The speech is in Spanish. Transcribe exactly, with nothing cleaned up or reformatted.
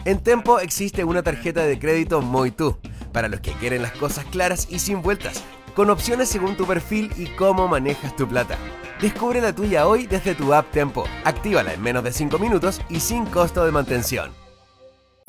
En Tempo existe una tarjeta de crédito Muy Tú, para los que quieren las cosas claras y sin vueltas, con opciones según tu perfil y cómo manejas tu plata. Descubre la tuya hoy desde tu app Tempo. Actívala en menos de cinco minutos y sin costo de mantención.